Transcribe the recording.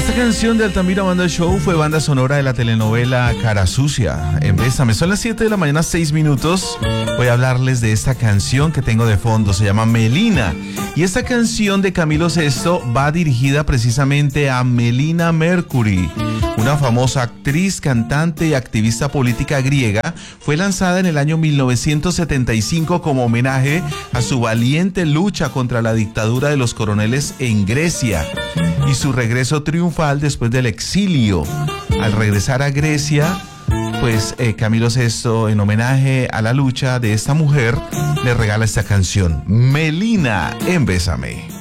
Esta canción de Altamira Banda Show fue banda sonora de la telenovela Cara Sucia. En Bésame, son las 7 de la mañana, 6 minutos. Voy a hablarles de esta canción que tengo de fondo, se llama Melina. Y esta canción de Camilo Sesto va dirigida precisamente a Melina Mercury, una famosa actriz, cantante y activista política griega. Fue lanzada en el año 1975 como homenaje a su valiente lucha contra la dictadura de los coroneles en Grecia y su regreso triunfal después del exilio. Al regresar a Grecia, pues Camilo Sesto, en homenaje a la lucha de esta mujer, le regala esta canción, Melina, en Bésame.